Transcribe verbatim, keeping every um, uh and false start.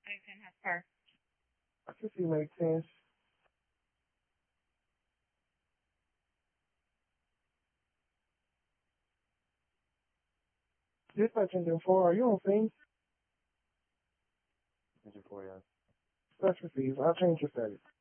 Open has parked. I can see like ten. Dispatch engine four, are you on scene? Engine four, yeah. Dispatch received. I'll change your status.